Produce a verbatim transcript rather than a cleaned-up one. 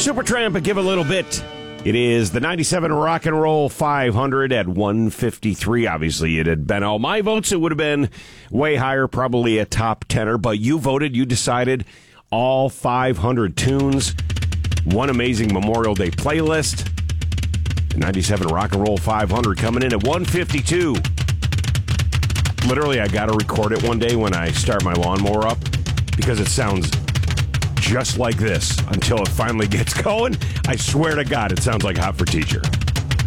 Supertramp, give a little bit. It is the ninety-seven Rock and Roll five hundred at one fifty-three. Obviously, it had been all my votes. It would have been way higher, probably a top tenner. But you voted. You decided all five hundred tunes. One amazing Memorial Day playlist. The ninety-seven Rock and Roll five hundred coming in at one fifty-two. Literally, I got to record it one day when I start my lawnmower up because it sounds just like this until it finally gets going. I swear to God, it sounds like Hot for Teacher.